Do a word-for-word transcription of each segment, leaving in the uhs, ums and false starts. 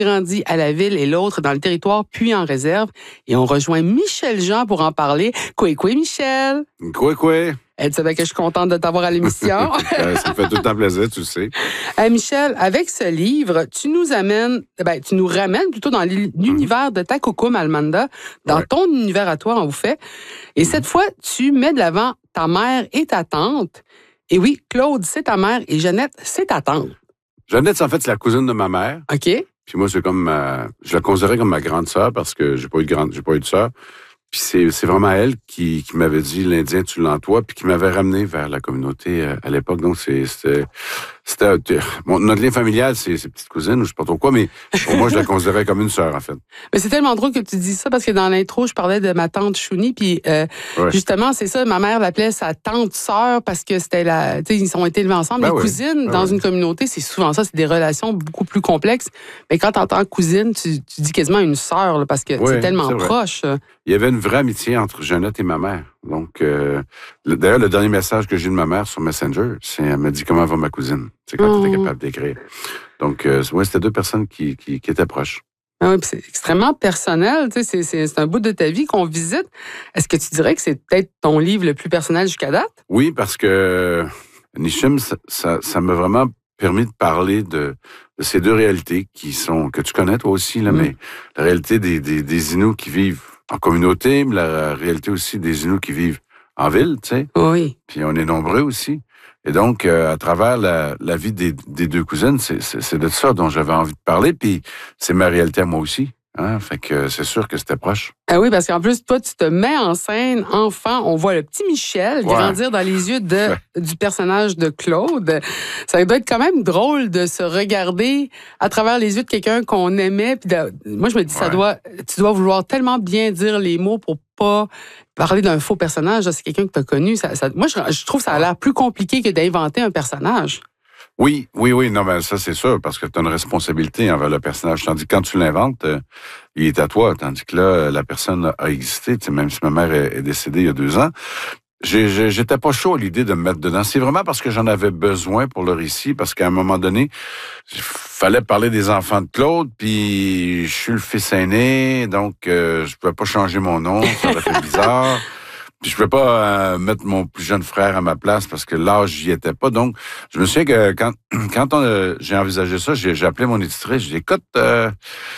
grandi à la ville et l'autre dans le territoire, puis en réserve. Et on rejoint Michel Jean pour en parler. Coué, coué, Michel. Coué, coué. Tu savais que je suis contente de t'avoir à l'émission. Ça me fait tout le temps plaisir, tu le sais. Hey Michel, avec ce livre, tu nous amènes, ben, tu nous ramènes plutôt dans l'univers mm-hmm. de Takoukoum Almanda, dans ouais. ton univers à toi, en vous fait. Et mm-hmm. cette fois, tu mets de l'avant ta mère et ta tante. Et oui, Claude, c'est ta mère et Jeannette, c'est ta tante. Jeannette, en fait, c'est la cousine de ma mère. OK. Puis moi, c'est comme ma... je la considérais comme ma grande sœur parce que j'ai pas eu de grande, j'ai pas eu de sœur. Puis c'est, c'est vraiment elle qui, qui m'avait dit l'Indien, tu l'entoies, puis qui m'avait ramené vers la communauté euh, à l'époque. Donc c'est, c'était, c'était bon, notre lien familial, c'est ses petites cousines ou je sais pas trop quoi, mais pour moi, je la considérais comme une sœur, en fait. Mais c'est tellement drôle que tu dis ça parce que dans l'intro, je parlais de ma tante Chouni, puis euh, ouais. justement, c'est ça, ma mère l'appelait sa tante sœur parce que c'était la, tu sais, ils ont été élevés ensemble. Ben les oui. cousines ben dans oui. une communauté, c'est souvent ça, c'est des relations beaucoup plus complexes. Mais quand t'entends cousine, tu, tu dis quasiment une sœur là, parce que ouais, c'est tellement c'est proche. Il y avait une vraie amitié entre Jeannette et ma mère. Donc, euh, d'ailleurs, le dernier message que j'ai de ma mère sur Messenger, c'est elle m'a dit comment va ma cousine. C'est quand oh. tu étais capable d'écrire. Donc, euh, ouais, c'était deux personnes qui, qui, qui étaient proches. Ah oui, puis c'est extrêmement personnel. Tu sais, c'est, c'est, c'est un bout de ta vie qu'on visite. Est-ce que tu dirais que c'est peut-être ton livre le plus personnel jusqu'à date? Oui, parce que Nishim, ça, ça, ça m'a vraiment permis de parler de, de ces deux réalités qui sont que tu connais toi aussi là, mm. mais la réalité des, des, des Inuits qui vivent en communauté, mais la réalité aussi des Inuits qui vivent en ville, tu sais. Oui. Puis on est nombreux aussi. Et donc, euh, à travers la, la vie des, des deux cousines, c'est, c'est, c'est de ça dont j'avais envie de parler. Puis c'est ma réalité à moi aussi. Hein? Fait que c'est sûr que c'était proche. Ah oui, parce qu'en plus, toi, tu te mets en scène enfant. On voit le petit Michel ouais. grandir dans les yeux de, du personnage de Claude. Ça doit être quand même drôle de se regarder à travers les yeux de quelqu'un qu'on aimait. Puis de, moi, je me dis, ouais. ça doit, tu dois vouloir tellement bien dire les mots pour pas parler d'un faux personnage. C'est quelqu'un que tu as connu. Ça, ça, moi, je, je trouve que ça a l'air plus compliqué que d'inventer un personnage. Oui, oui, oui, non, mais ça, c'est sûr, parce que tu as une responsabilité envers le personnage. Tandis que quand tu l'inventes, euh, il est à toi. Tandis que là, la personne a existé, tu sais, même si ma mère est, est décédée il y a deux ans. J'ai, j'ai, j'étais pas chaud à l'idée de me mettre dedans. C'est vraiment parce que j'en avais besoin pour le récit, parce qu'à un moment donné, il fallait parler des enfants de Claude, puis je suis le fils aîné, donc euh, je pouvais pas changer mon nom, ça aurait fait bizarre. Puis je pouvais pas euh, mettre mon plus jeune frère à ma place parce que l'âge j'y était pas. Donc, je me souviens que quand quand on a, j'ai envisagé ça, j'ai, j'ai appelé mon éditrice, j'ai dit écoute, euh,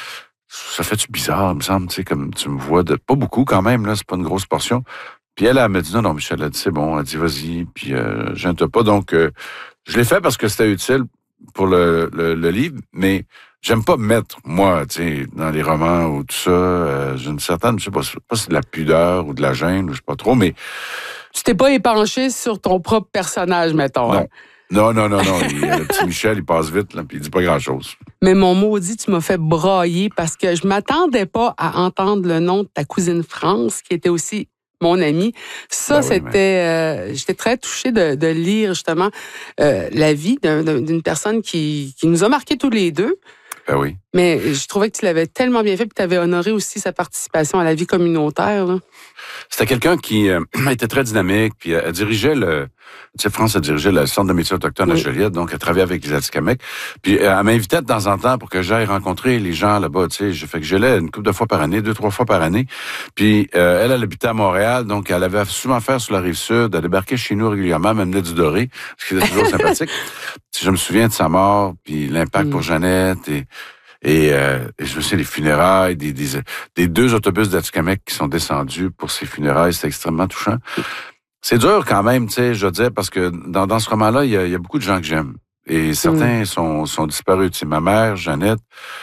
ça fait-tu bizarre, il me semble, tu sais, comme tu me vois, de pas beaucoup quand même, là, c'est pas une grosse portion. Puis elle, elle m'a dit non, non, Michel, elle a dit c'est bon, elle a dit vas-y, puis euh, j'inquiète pas. Donc, euh, je l'ai fait parce que c'était utile pour le, le, le livre, mais j'aime pas me mettre, moi, tu sais, dans les romans ou tout ça, euh, j'ai une certaine, je sais pas, pas si c'est de la pudeur ou de la gêne, ou je sais pas trop, mais... Tu t'es pas épanché sur ton propre personnage, mettons. Non, hein? non, non, non, non. il, le petit Michel, il passe vite, là, puis il dit pas grand-chose. Mais mon maudit, tu m'as fait brailler parce que je m'attendais pas à entendre le nom de ta cousine France, qui était aussi mon amie. Ça, ben oui, c'était... Mais... Euh, j'étais très touchée de, de lire, justement, euh, la vie d'un, d'une personne qui, qui nous a marqués tous les deux. Ben oui. Mais je trouvais que tu l'avais tellement bien fait, puis tu avais honoré aussi sa participation à la vie communautaire. Là. C'était quelqu'un qui euh, était très dynamique, puis elle dirigeait le... Tu sais, France, elle dirigeait le Centre de métiers autochtones oui. à Joliette, donc elle travaillait avec les Atikamekw. Puis elle m'invitait de temps en temps pour que j'aille rencontrer les gens là-bas, tu sais. J'ai fait que j'allais une couple de fois par année, deux, trois fois par année. Puis euh, elle, elle habitait à Montréal, donc elle avait souvent faire sur la Rive-Sud, elle débarquait chez nous régulièrement, elle m'amenait du doré, ce qui était toujours sympathique. Je me souviens de sa mort, puis l'impact mm. pour Jeannette, et... Et, euh, et je me souviens des funérailles, des, des, des deux autobus d'Atikamekw qui sont descendus pour ces funérailles. C'est extrêmement touchant. C'est dur quand même, tu sais, je veux dire, parce que dans, dans ce roman-là, il y a, il y a beaucoup de gens que j'aime. Et certains mmh. sont, sont disparus. Tu sais, ma mère, Jeannette,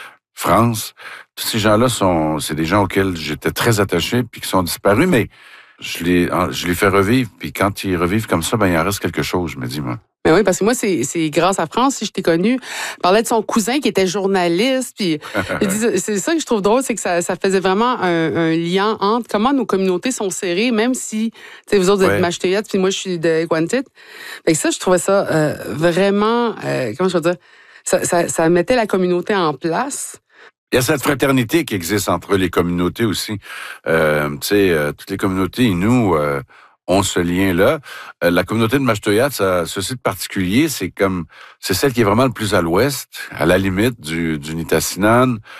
France, tous ces gens-là sont, c'est des gens auxquels j'étais très attaché puis qui sont disparus, mais je les, je les fais revivre. Puis quand ils revivent comme ça, ben il en reste quelque chose, je me dis, moi. Mais oui, parce que moi, c'est, c'est grâce à France, si je t'ai connu, je parlais de son cousin qui était journaliste, puis c'est ça que je trouve drôle, c'est que ça, ça faisait vraiment un, un lien entre comment nos communautés sont serrées, même si, tu sais, vous autres, vous êtes ouais. Macheteyat, puis moi, je suis de Gwantit. Fait que ça, je trouvais ça euh, vraiment, euh, comment je veux dire, ça, ça, ça mettait la communauté en place. Il y a cette fraternité qui existe entre les communautés aussi. Euh, tu sais, euh, toutes les communautés, nous... Euh, ont ce lien-là. Euh, la communauté de Mashtoyat, ça, ceci de particulier, c'est comme, c'est celle qui est vraiment le plus à l'ouest, à la limite du, du Nitassinan,